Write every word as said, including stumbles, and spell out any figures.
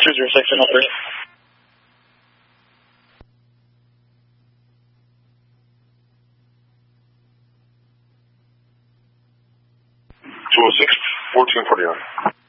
two zero six, and three. two oh six, fourteen forty-nine.